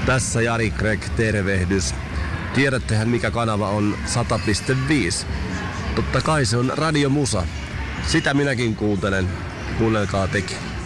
Tässä Jari Greg, tervehdys. Tiedättehän mikä kanava on 100.5? Totta kai se on Radio Musa. Sitä minäkin kuuntelen. Kuunnelkaa tekin.